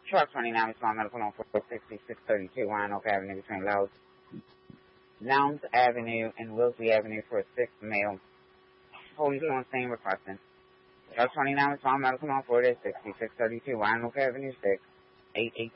Truck 29 Small Medical on 46632 Roanoke Avenue between Lowndes Avenue and Wilsey Avenue for a 6th male. Police on scene requesting. Truck 29 Small Medical on 46632 Roanoke Avenue 6, 818.